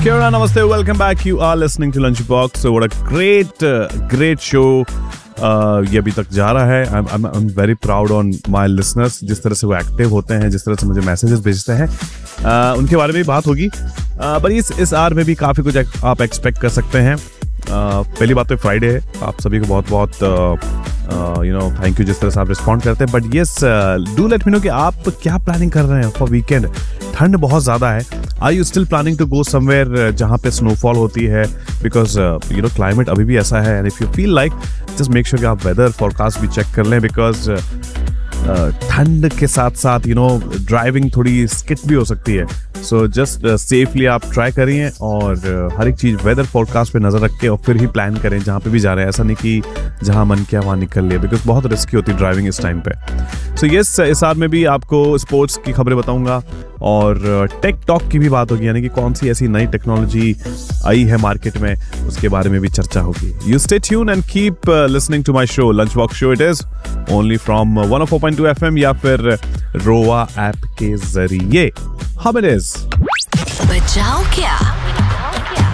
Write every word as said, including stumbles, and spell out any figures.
Kia ora, namaste, welcome back. You are listening to Lunchbox. So what a great, uh, great show. Uh, ये अभी तक जा रहा है. I'm, I'm, I'm very proud on my listeners. जिस तरह से वो एक्टिव होते हैं, जिस तरह से मुझे मैसेजेस भेजते हैं, uh, उनके बारे में भी बात होगी. पर uh, इस इस आर में भी काफ़ी कुछ आप एक्सपेक्ट कर सकते हैं. uh, पहली बात तो फ्राइडे है. आप सभी को बहुत बहुत यू नो थैंक यू जिस तरह से आप रिस्पॉन्ड करते हैं. But yes, do let me know कि आप क्या प्लानिंग कर रहे हैं फॉर वीकेंड. ठंड बहुत ज़्यादा है. Are you still planning to go somewhere जहाँ पे स्नोफॉल होती है? बिकॉज यू नो क्लाइमेट अभी भी ऐसा है. And if you feel like, just make sure कि आप वेदर फोरकास्ट भी चेक कर लें. बिकॉज ठंड के साथ साथ यू नो ड्राइविंग थोड़ी स्किट भी हो सकती है. सो जस्ट सेफली आप ट्राई करिए और uh, हर एक चीज़ वेदर फोरकास्ट पे नज़र रख के और फिर ही प्लान करें जहाँ पे भी जा रहे हैं. ऐसा नहीं कि जहाँ मन किया वहाँ निकल लिए, बिकॉज बहुत रिस्की होती है ड्राइविंग इस टाइम पे. सो येस, इस साल में भी आपको स्पोर्ट्स की खबरें बताऊंगा और टेक टॉक की भी बात होगी, यानी कि कौन सी ऐसी नई टेक्नोलॉजी आई है मार्केट में, उसके बारे में भी चर्चा होगी. You stay tune and keep listening to my show lunch box show. It is only from one O four point two F M या फिर रोवा ऐप के जरिए. हम इट इज बचाओ क्या